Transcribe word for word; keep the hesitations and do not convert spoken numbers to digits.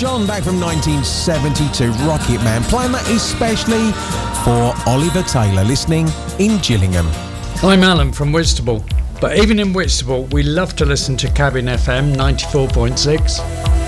John back from nineteen seventy-two, Rocket Man, playing that especially for Oliver Taylor, listening in Gillingham. I'm Alan from Whitstable, but even in Whitstable we love to listen to Cabin F M ninety-four point six.